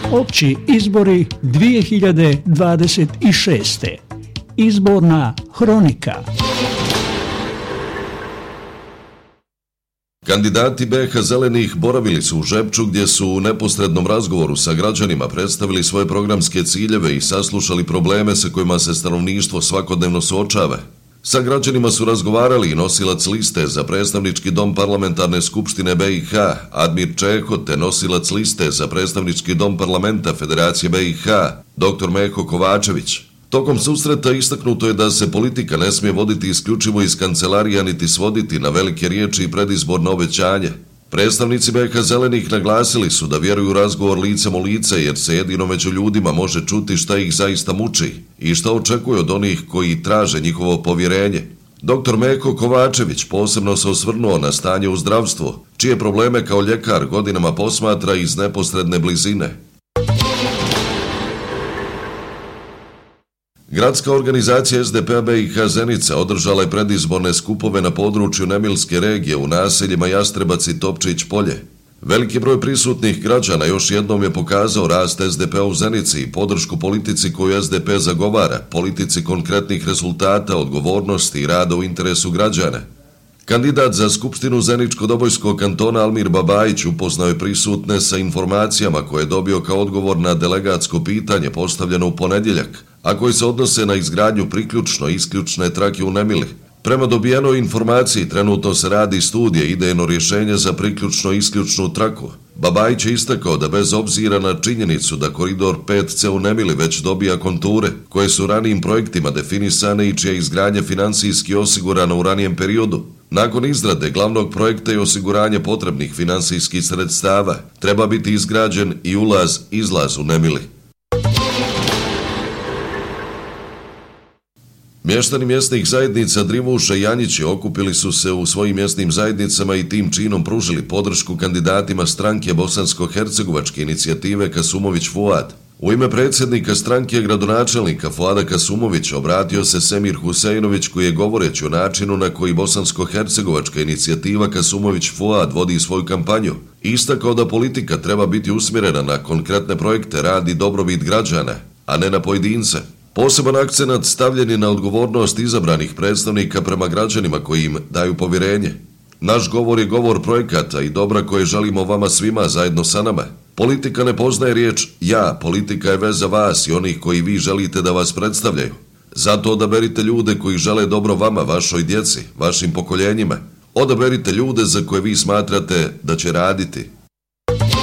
Opći izbori 2026. Izborna hronika. Kandidati BiH Zelenih boravili su u Žepču gdje su u neposrednom razgovoru sa građanima predstavili svoje programske ciljeve i saslušali probleme sa kojima se stanovništvo svakodnevno suočava. Sa građanima su razgovarali i nosilac liste za predstavnički dom parlamentarne skupštine BiH Admir Čeho te nosilac liste za predstavnički dom parlamenta Federacije BiH dr. Meho Kovačević. Tokom susreta istaknuto je da se politika ne smije voditi isključivo iz kancelarija niti svoditi na velike riječi i predizborno obećanje. Predstavnici BiH Zelenih naglasili su da vjeruju u razgovor licem u lice jer se jedino među ljudima može čuti šta ih zaista muči i šta očekuju od onih koji traže njihovo povjerenje. Dr. Meho Kovačević posebno se osvrnuo na stanje u zdravstvu, čije probleme kao ljekar godinama posmatra iz neposredne blizine. Gradska organizacija SDP-a BiH Zenica održala je predizborne skupove na području Nemilske regije u naseljima Jastrebac i Topčić Polje. Veliki broj prisutnih građana još jednom je pokazao rast SDP-a u Zenici i podršku politici koju SDP zagovara, politici konkretnih rezultata, odgovornosti i rada u interesu građana. Kandidat za Skupštinu Zeničko-Dobojskog kantona Almir Babajić upoznao je prisutne sa informacijama koje je dobio kao odgovor na delegatsko pitanje postavljeno u ponedjeljak, a koji se odnose na izgradnju priključno-isključne trake u Nemili. Prema dobijenoj informaciji trenutno se radi studije idejno rješenje za priključno-isključnu traku. Babajić je istakao da bez obzira na činjenicu da koridor 5C u Nemili već dobija konture, koje su ranijim projektima definisane i čija izgradnja financijski osigurana u ranijem periodu, nakon izrade glavnog projekta i osiguranja potrebnih financijskih sredstava, treba biti izgrađen i ulaz-izlaz u Nemili. Mještani mjesnih zajednica Drivuša i Janjići okupili su se u svojim mjesnim zajednicama i tim činom pružili podršku kandidatima stranke Bosansko-hercegovačke inicijative Kasumović Fuad. U ime predsjednika stranke gradonačelnika Fuada Kasumovića obratio se Semir Huseinović koji je govoreći o načinu na koji Bosansko-hercegovačka inicijativa Kasumović Fuad vodi svoju kampanju, istakao da politika treba biti usmjerena na konkretne projekte, rad i dobrobit građana, a ne na pojedince. Poseban akcenat stavljen je na odgovornost izabranih predstavnika prema građanima koji im daju povjerenje. Naš govor je govor projekata i dobra koje želimo vama svima zajedno sa nama. Politika ne poznaje riječ ja, politika je veza vas i onih koji vi želite da vas predstavljaju. Zato odaberite ljude koji žele dobro vama, vašoj djeci, vašim pokoljenjima. Odaberite ljude za koje vi smatrate da će raditi.